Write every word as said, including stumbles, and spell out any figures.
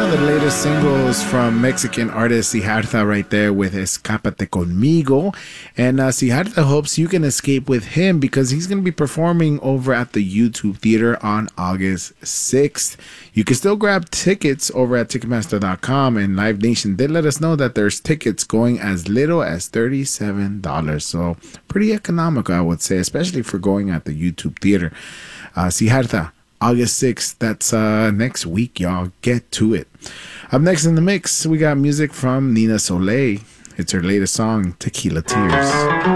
of the latest singles from Mexican artist Siddhartha right there with Escápate Conmigo. And uh, Siddhartha hopes you can escape with him because he's going to be performing over at the YouTube Theater on August sixth. You can still grab tickets over at Ticketmaster dot com, and Live Nation did let us know that there's tickets going as little as thirty-seven dollars. So pretty economical, I would say, especially for going at the YouTube Theater. Uh, Siddhartha, August sixth, that's uh, next week, y'all. Get to it. Up next in the mix, we got music from Nina Soleil. It's her latest song, Tequila Tears.